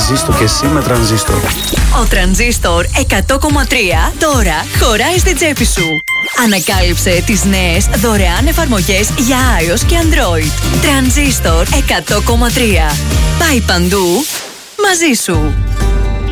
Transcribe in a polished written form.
Ζήστο και εσύ με Τρανζίστορ. Ο Τρανζίστορ 100,3 τώρα χωράει στην τσέπη σου. Ανακάλυψε τις νέες δωρεάν εφαρμογές για iOS και Android. Τρανζίστορ 100,3. Πάει παντού μαζί σου.